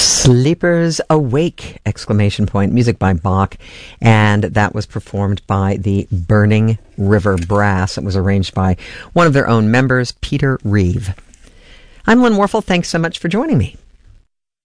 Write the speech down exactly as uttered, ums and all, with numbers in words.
Sleepers Awake! Exclamation point. Music by Bach, and that was performed by the Burning River Brass. It was arranged by one of their own members, Peter Reeve. I'm Lynn Warfel. Thanks so much for joining me.